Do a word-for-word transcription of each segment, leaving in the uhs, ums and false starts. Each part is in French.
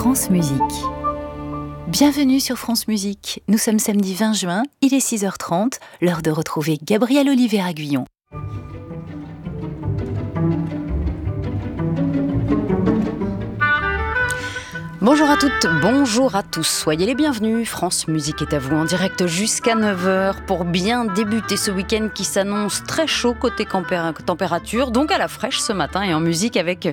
France Musique. Bienvenue sur France Musique. Nous sommes samedi vingt juin, il est six heures trente, l'heure de retrouver Gabriel Oliver à Guyon. Bonjour à toutes, bonjour à tous, soyez les bienvenus. France Musique est à vous en direct jusqu'à neuf heures pour bien débuter ce week-end qui s'annonce très chaud côté température, donc à la fraîche ce matin et en musique avec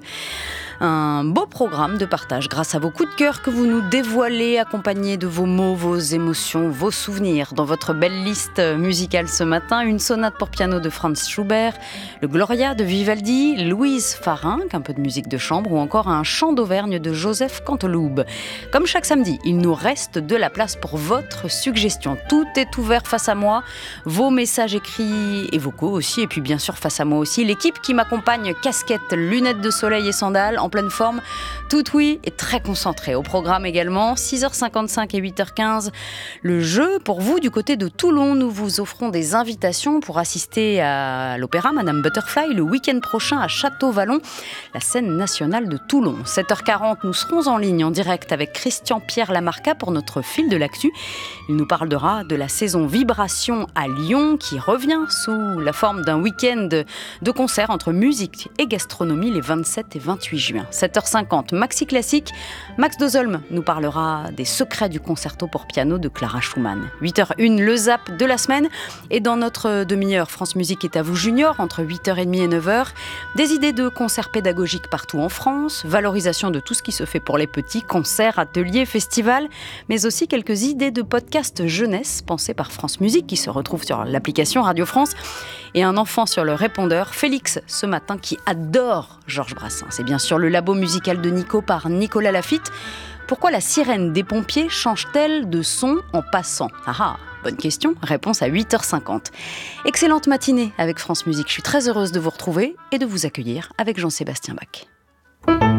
un beau programme de partage grâce à vos coups de cœur que vous nous dévoilez, accompagnés de vos mots, vos émotions, vos souvenirs. Dans votre belle liste musicale ce matin, une sonate pour piano de Franz Schubert, le Gloria de Vivaldi, Louise Farinck, un peu de musique de chambre ou encore un chant d'Auvergne de Joseph Canteloube. Comme chaque samedi, il nous reste de la place pour votre suggestion. Tout est ouvert face à moi, vos messages écrits et vocaux aussi, et puis bien sûr face à moi aussi, l'équipe qui m'accompagne, casquette, lunettes de soleil et sandales, en pleine forme, tout oui et très concentré. Au programme également, six heures cinquante-cinq et huit heures quinze, le jeu. Pour vous, du côté de Toulon, nous vous offrons des invitations pour assister à l'opéra Madame Butterfly le week-end prochain à Château-Vallon, la scène nationale de Toulon. sept heures quarante, nous serons en ligne en direct avec Christian-Pierre Lamarca pour notre fil de l'actu. Il nous parlera de la saison Vibration à Lyon qui revient sous la forme d'un week-end de concerts entre musique et gastronomie les vingt-sept et vingt-huit juin. sept heures cinquante, Maxi Classique. Max Dozolm nous parlera des secrets du concerto pour piano de Clara Schumann. huit heures une, le zap de la semaine. Et dans notre demi-heure, France Musique est à vous junior, entre huit heures trente et neuf heures. Des idées de concerts pédagogiques partout en France, valorisation de tout ce qui se fait pour les petits, concerts, ateliers, festivals, mais aussi quelques idées de podcasts jeunesse pensés par France Musique qui se retrouvent sur l'application Radio France. Et un enfant sur le répondeur, Félix, ce matin, qui adore Georges Brassens. C'est bien sûr le labo musical de Nico par Nicolas Lafitte. Pourquoi la sirène des pompiers change-t-elle de son en passant ? Ah ah, bonne question, réponse à huit heures cinquante. Excellente matinée avec France Musique. Je suis très heureuse de vous retrouver et de vous accueillir avec Jean-Sébastien Bach.